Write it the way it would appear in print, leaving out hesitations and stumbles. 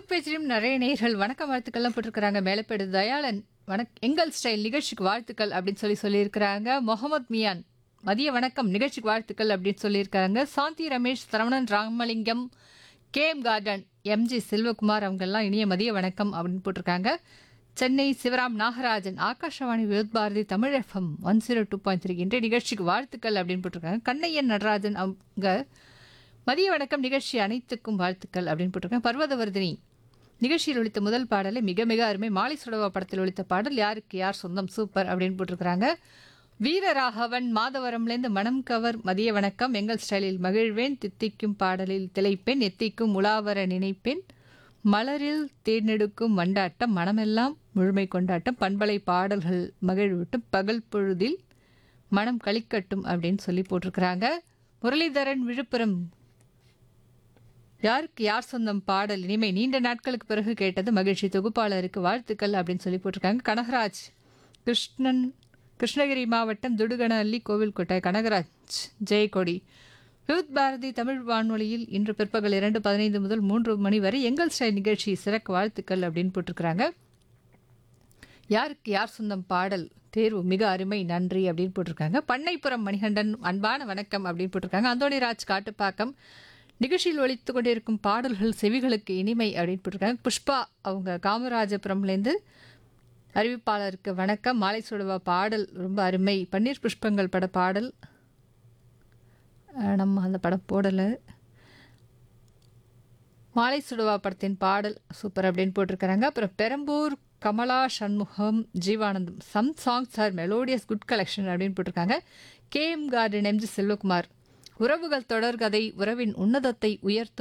பேஜிலும் நிறைய நேயர்கள் வணக்கம் வாழ்த்துக்கள்லாம் போட்டிருக்கிறாங்க. மேலப்பேடு தயாளன் எங்கள் ஸ்டைல் நிகழ்ச்சிக்கு வாழ்த்துக்கள் அப்படின்னு சொல்லியிருக்கிறாங்க. முகமது மியான் மதிய வணக்கம் நிகழ்ச்சிக்கு வாழ்த்துக்கள் அப்படின்னு சொல்லியிருக்காங்க. சாந்தி Ramesh, Saravanan, Ramalingam, KM garden, MG Selvakumar அவங்கெல்லாம் இனிய மதிய வணக்கம் அப்படின்னு போட்டிருக்காங்க. சென்னை சிவராம் நாகராஜன், ஆகாஷவாணி விருத் பாரதி தமிழ் எஃப்எம் 102.3 இன்றைய நிகழ்ச்சிக்கு வாழ்த்துக்கள் அப்படின்னு போட்டிருக்காங்க. கண்ணையன் நடராஜன் அவங்க மதிய வணக்கம் நிகழ்ச்சி அனைத்துக்கும் வாழ்த்துக்கள் அப்படின்னு போட்டிருக்காங்க. பர்வதவர்தினி நிகழ்ச்சியில் ஒழித்த முதல் பாடலை மிக மிக அருமை. மாலை சுடவா படத்தில் ஒழித்த பாடல் யாருக்கு யார் சொந்தம் சூப்பர் அப்படின்னு போட்டிருக்கிறாங்க. வீரராகவன் மாதவரம்லேருந்து மனம் கவர் மதிய வணக்கம். எங்கள் ஸ்டைலில் மகிழ்வேன், தித்திக்கும் பாடலில் திளைப்பேன், எத்திக்கும் உலாவர நினைப்பேன், மலரில் தேர்ந்தெடுக்கும் வண்டாட்டம், மனமெல்லாம் முழுமை கொண்டாட்டம், பண்பலை பாடல்கள் மகிழ்விட்டும், பகல் பொழுதில் மனம் களிக்கட்டும் அப்படின்னு சொல்லி போட்டிருக்கிறாங்க. முரளிதரன் விழுப்புரம் யாருக்கு யார் சொந்தம் பாடல் இனிமை நீண்ட நாட்களுக்கு பிறகு கேட்டது மகிழ்ச்சி, தொகுப்பாளருக்கு வாழ்த்துக்கள் அப்படின்னு சொல்லி போட்டிருக்காங்க. கனகராஜ் கிருஷ்ணகிரி மாவட்டம் துடுகனஅள்ளி கோவில்கோட்டை கனகராஜ் ஜெயக்கொடி விருத் பாரதி தமிழ் வானொலியில் இன்று பிற்பகல் 2:15 முதல் 3 மணி வரை எங்கள் ஸ்டைல் நிகழ்ச்சி சிறக்க வாழ்த்துக்கள் அப்படின்னு போட்டிருக்கிறாங்க. யாருக்கு யார் சொந்தம் பாடல் தேர்வு மிக அருமை நன்றி அப்படின்னு போட்டிருக்காங்க. பண்ணைப்புறம் மணிகண்டன் அன்பான வணக்கம் அப்படின்னு போட்டிருக்காங்க. அந்தோணிராஜ் காட்டுப்பாக்கம் நிகழ்ச்சியில் ஒழித்து கொண்டிருக்கும் பாடல்கள் செவிகளுக்கு இனிமை அப்படின்னு போட்டிருக்காங்க. புஷ்பா அவங்க காமராஜபுரம்லேருந்து அறிவிப்பாளருக்கு வணக்கம். மாலை சுடவா பாடல் ரொம்ப அருமை. பன்னீர் புஷ்பங்கள் பட பாடல் நம்ம அந்த படம் போடலை. மாலை சுடவா படத்தின் பாடல் சூப்பர் அப்படின்னு போட்டிருக்கிறாங்க. அப்புறம் Perambur Kamala Shanmugam Jeevanandam some songs are melodious good collection அப்படின்னு போட்டிருக்காங்க. கேஎம் கார்டன் எம்ஜி செல்வகுமார் உறவுகள் தொடர்கதை உறவின் உன்னதத்தை உயர்த்தும்